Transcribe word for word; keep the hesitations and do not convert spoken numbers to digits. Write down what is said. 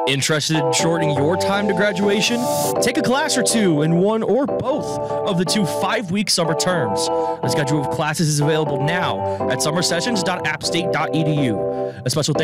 Interested in shortening your time to graduation? Take a class or two in one or both of the two five-week summer terms. The schedule of classes is available now at summer sessions dot app state dot e d u. A special thank